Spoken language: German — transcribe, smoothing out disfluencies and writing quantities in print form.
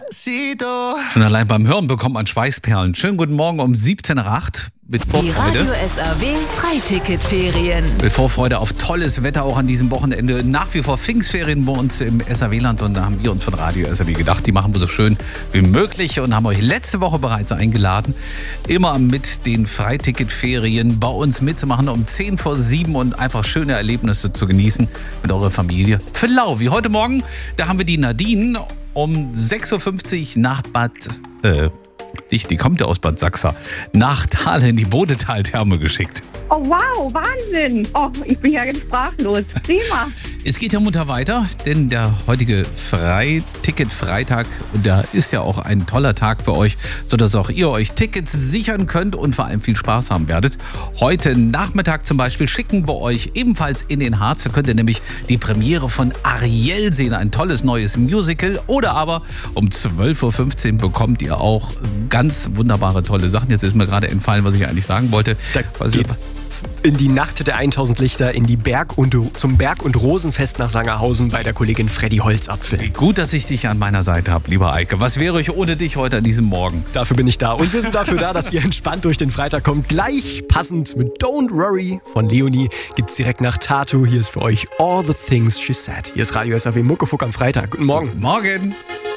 Despacito. Schon allein beim Hören bekommt man Schweißperlen. Schönen guten Morgen um 17:08 mit Die Vorfreude. Radio SAW Freiticketferien. Mit Vorfreude auf tolles Wetter auch an diesem Wochenende. Nach wie vor Pfingstferien bei uns im SAW-Land und da haben wir uns von Radio SAW gedacht, die machen wir so schön wie möglich und haben euch letzte Woche bereits eingeladen, immer mit den Freiticketferien bei uns mitzumachen um 6:50 und einfach schöne Erlebnisse zu genießen mit eurer Familie. Für Lau, wie heute Morgen, da haben wir die Nadine um 6:50 Uhr nach die kommt ja aus Bad Sachsa, nach Thal in die Bodetal-Therme geschickt. Oh wow, Wahnsinn. Oh, ich bin ja ganz sprachlos. Prima. Es geht ja munter weiter, denn der heutige Freiticket-Freitag, da ist ja auch ein toller Tag für euch, sodass auch ihr euch Tickets sichern könnt und vor allem viel Spaß haben werdet. Heute Nachmittag zum Beispiel schicken wir euch ebenfalls in den Harz. Da könnt ihr nämlich die Premiere von Ariel sehen, ein tolles neues Musical. Oder aber um 12:15 Uhr bekommt ihr auch ganz wunderbare, tolle Sachen. Jetzt ist mir gerade entfallen, was ich eigentlich sagen wollte. In die Nacht der 1000 Lichter, zum Berg- und Rosenfest nach Sangerhausen bei der Kollegin Freddy Holzapfel. Gut, dass ich dich an meiner Seite habe, lieber Eike. Was wäre ich ohne dich heute an diesem Morgen? Dafür bin ich da. Und wir sind dafür da, dass ihr entspannt durch den Freitag kommt. Gleich passend mit Don't Worry von Leonie gibt's direkt nach Tattoo. Hier ist für euch All the Things She Said. Hier ist Radio SAW Muckefuck am Freitag. Guten Morgen. Morgen.